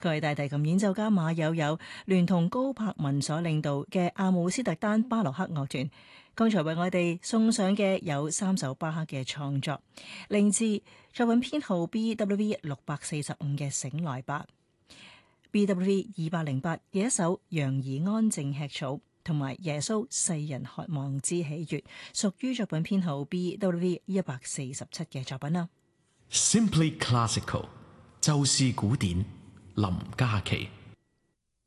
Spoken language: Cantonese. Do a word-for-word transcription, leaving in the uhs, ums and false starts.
佢係大提琴演奏家馬友友聯同高柏文所領導嘅阿姆斯特丹巴洛克樂團。剛才為我哋送上嘅有三首巴克嘅創作，嚟自作品編號 B W V 六百四十五嘅醒來吧， B W V 二百零八嘅一首羊兒安靜吃草，同埋耶穌世人渴望之喜悅，屬於作品編號 B W V 一百四十七嘅作品啦。 Simply Classical， 就是古典，林嘉琪。